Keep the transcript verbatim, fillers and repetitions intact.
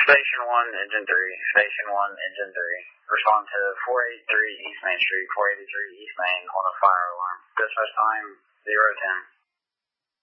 Station one, Engine three. Station one, Engine three. Respond to four eighty-three East Main Street, four eighty-three East Main on a fire alarm. Dispatch time, zero ten.